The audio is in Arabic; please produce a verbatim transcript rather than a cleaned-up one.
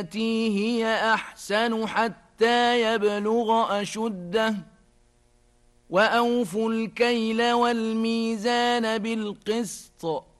التي هي أحسن حتى يبلغ أشده وأوفوا الكيل والميزان بالقسط